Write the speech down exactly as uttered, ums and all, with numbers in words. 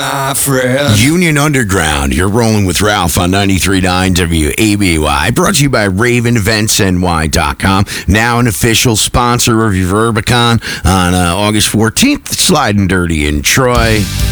my friend. Union Underground, you're rolling with Ralph on ninety-three point nine W A B Y. Brought to you by Raven Events N Y dot com. Now an official sponsor of your Verbicon on uh, August fourteenth. Sliding Dirty in Troy.